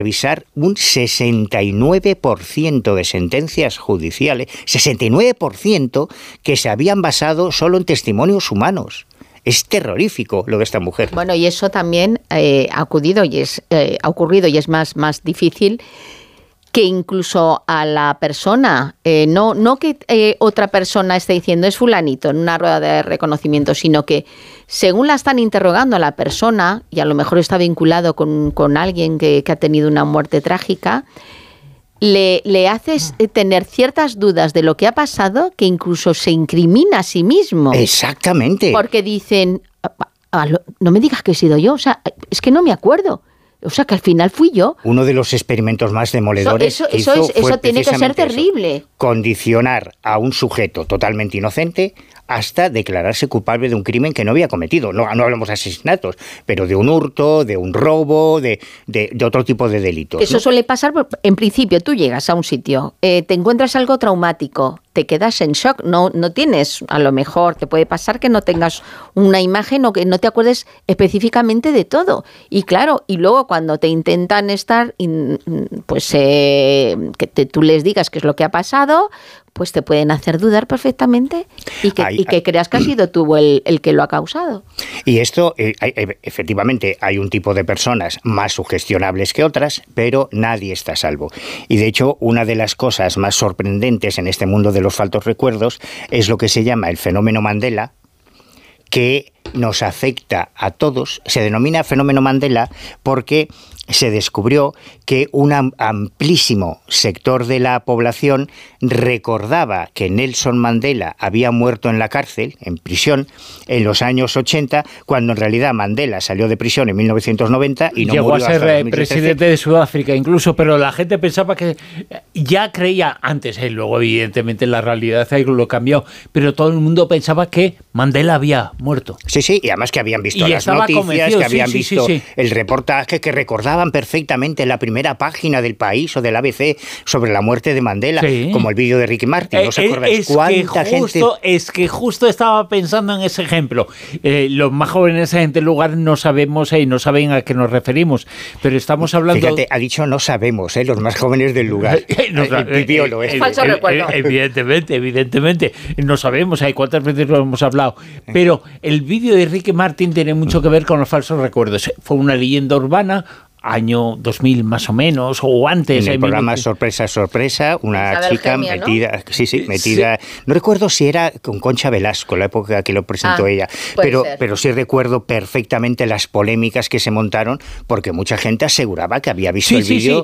revisar un 69% de sentencias judiciales, 69% que se habían basado solo en testimonios humanos. Es terrorífico lo de esta mujer. Bueno, y eso también ha ocurrido y es más difícil que incluso a la persona, no que otra persona esté diciendo es fulanito en una rueda de reconocimiento, sino que según la están interrogando a la persona, y a lo mejor está vinculado con alguien que ha tenido una muerte trágica, le haces tener ciertas dudas de lo que ha pasado, que incluso se incrimina a sí mismo. Exactamente. Porque dicen, no me digas que he sido yo, o sea, es que no me acuerdo. O sea, que al final fui yo. Uno de los experimentos más demoledores eso tiene que ser terrible. Condicionar a un sujeto totalmente inocente hasta declararse culpable de un crimen que no había cometido. No hablamos de asesinatos, pero de un hurto, de un robo, de otro tipo de delitos. Eso suele pasar, en principio, tú llegas a un sitio, te encuentras algo traumático, te quedas en shock, no tienes, a lo mejor te puede pasar que no tengas una imagen o que no te acuerdes específicamente de todo. Y claro, y luego cuando te intentan que tú les digas qué es lo que ha pasado, pues te pueden hacer dudar perfectamente y que creas que has sido tú el que lo ha causado. Y esto, efectivamente, hay un tipo de personas más sugestionables que otras, pero nadie está a salvo. Y de hecho, una de las cosas más sorprendentes en este mundo de los falsos recuerdos es lo que se llama el fenómeno Mandela, que nos afecta a todos. Se denomina fenómeno Mandela porque se descubrió que un amplísimo sector de la población recordaba que Nelson Mandela había muerto en la cárcel, en prisión, en los años 80, cuando en realidad Mandela salió de prisión en 1990 y no llegó murió a ser hasta 2013. Presidente de Sudáfrica incluso, pero la gente pensaba que ya creía antes, luego evidentemente la realidad lo cambió, pero todo el mundo pensaba que Mandela había muerto. Sí, y además que habían visto las noticias, que habían visto el reportaje, que recordaban perfectamente la primera página del País o del ABC sobre la muerte de Mandela, como el vídeo de Ricky Martin. ¿No os acordáis cuánta gente? Es que justo estaba pensando en ese ejemplo. Los más jóvenes en este lugar no sabemos no saben a qué nos referimos, pero estamos hablando... Fíjate, ha dicho no sabemos, los más jóvenes del lugar. El pipiolo. Falso recuerdo. Evidentemente. No sabemos, cuántas veces lo hemos hablado. Pero el vídeo de Ricky Martin tiene mucho que ver con los falsos recuerdos. Fue una leyenda urbana, año 2000 más o menos, o antes. En el programa Sorpresa, una chica metida, metida. No recuerdo si era con Concha Velasco, la época que lo presentó ella, pero sí recuerdo perfectamente las polémicas que se montaron, porque mucha gente aseguraba que había visto el vídeo.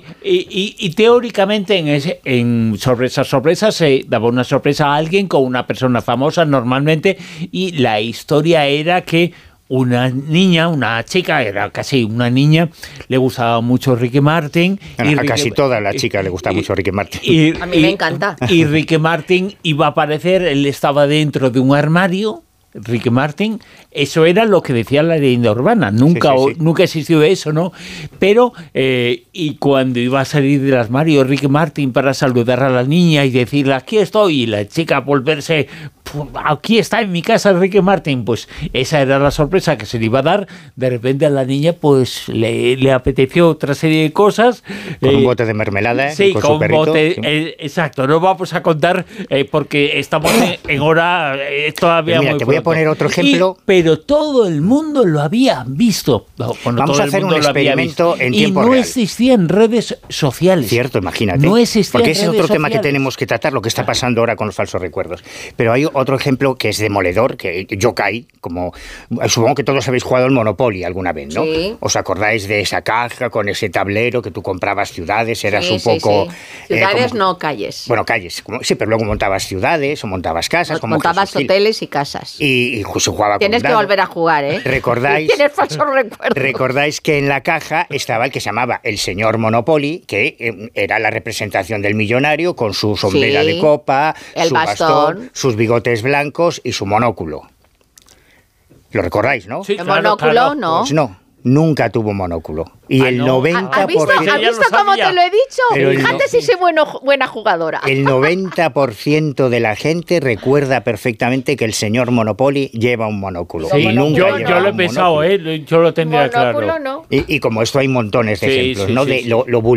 Y teóricamente en Sorpresa se daba una sorpresa a alguien con una persona famosa normalmente, y la historia era que una chica, era casi una niña, le gustaba mucho Ricky Martin. A casi toda la chica le gusta mucho Ricky Martin. A mí me encanta. Y Ricky Martin iba a aparecer, él estaba dentro de un armario, Ricky Martin, eso era lo que decía la leyenda urbana, nunca existió eso, ¿no? Pero, y cuando iba a salir del armario Ricky Martin para saludar a la niña y decirle, aquí estoy, y la chica volverse, aquí está en mi casa Ricky Martin, pues esa era la sorpresa que se le iba a dar. De repente a la niña pues le apeteció otra serie de cosas. Con un bote de mermelada, con su perrito. Exacto, no vamos a contar porque estamos en hora todavía muy te voy a poner otro ejemplo. Pero todo el mundo lo había visto. Vamos a hacer un experimento en tiempo real. Y no existían redes sociales. Cierto, imagínate. No existían porque ese es otro redes tema que sociales. tenemos que tratar, lo que está pasando ahora con los falsos recuerdos. Pero hay otro ejemplo que es demoledor, que Yokai, como supongo que todos habéis jugado al Monopoly alguna vez, ¿no? Sí. ¿Os acordáis de esa caja con ese tablero que tú comprabas ciudades? Eras un poco... Ciudades no calles. Bueno, calles. Pero luego montabas ciudades o montabas casas. Montabas hoteles y casas. Y se jugaba. Tienes que volver a jugar, ¿eh? ¿Recordáis? Tienes falsos recuerdos. ¿Recordáis que en la caja estaba el que se llamaba el señor Monopoly, que era la representación del millonario con su sombrera de copa, el su bastón, sus bigotes blancos y su monóculo? ¿Lo recordáis, no? Sí, el monóculo, claro. ¿no? Pues no. nunca tuvo monóculo. Y el 90%... ¿Has visto cómo te lo he dicho? Fíjate si soy buena jugadora. El 90% de la gente recuerda perfectamente que el señor Monopoly lleva un monóculo. Sí, y nunca yo lo he pensado, yo lo tendría claro. Monóculo no. Y como esto hay montones de ejemplos, ¿no? De lo